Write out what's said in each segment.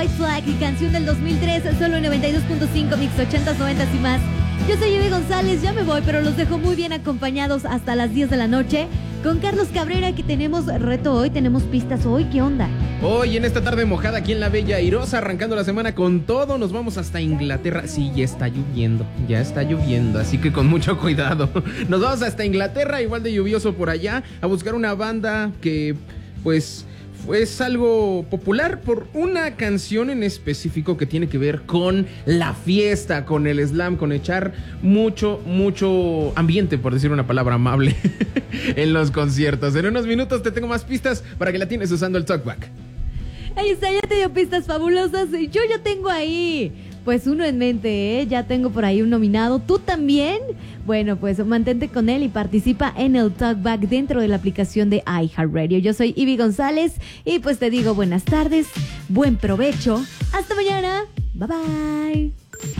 White Flag, canción del 2003, solo en 92.5, mix 80s, 90s y más. Yo soy Ivy González, ya me voy, pero los dejo muy bien acompañados hasta las 10 de la noche con Carlos Cabrera, que tenemos reto hoy, tenemos pistas hoy, ¿qué onda? Hoy en esta tarde mojada aquí en la Bella Airosa, arrancando la semana con todo, nos vamos hasta Inglaterra. Sí, ya está lloviendo, así que con mucho cuidado. Nos vamos hasta Inglaterra, igual de lluvioso por allá, a buscar una banda que, pues, es algo popular por una canción en específico que tiene que ver con la fiesta, con el slam, con echar mucho ambiente, por decir una palabra amable, en los conciertos. En unos minutos te tengo más pistas para que la tienes usando el Talkback. Ahí está, ya te dio pistas fabulosas. Yo ya tengo ahí, pues, uno en mente, ¿eh? Ya tengo por ahí un nominado. ¿Tú también? Bueno, pues mantente con él y participa en el Talkback dentro de la aplicación de iHeartRadio. Yo soy Ivy González y pues te digo buenas tardes, buen provecho. Hasta mañana. Bye bye.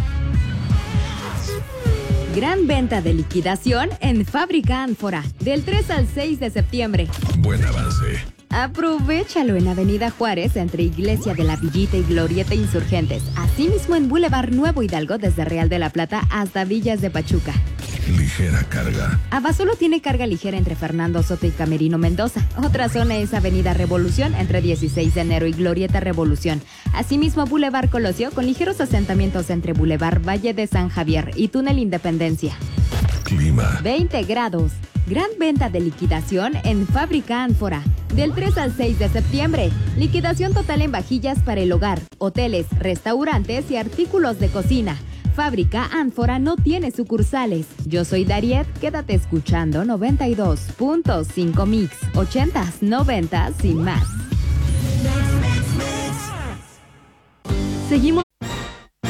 Gran venta de liquidación en Fábrica Ánfora, del 3 al 6 de septiembre. Buen avance. Aprovechalo en Avenida Juárez, entre Iglesia de la Villita y Glorieta Insurgentes. Asimismo en Boulevard Nuevo Hidalgo, desde Real de la Plata hasta Villas de Pachuca. Ligera carga. Abasolo tiene carga ligera entre Fernando Soto y Camerino Mendoza. Otra zona es Avenida Revolución, entre 16 de enero y Glorieta Revolución. Asimismo Boulevard Colosio, con ligeros asentamientos entre Boulevard Valle de San Javier y Túnel Independencia. Clima. 20 grados. Gran venta de liquidación en Fábrica Ánfora, del 3 al 6 de septiembre. Liquidación total en vajillas para el hogar, hoteles, restaurantes y artículos de cocina. Fábrica Ánfora no tiene sucursales. Yo soy Dariet, quédate escuchando 92.5 mix, 80s, 90s y más. Seguimos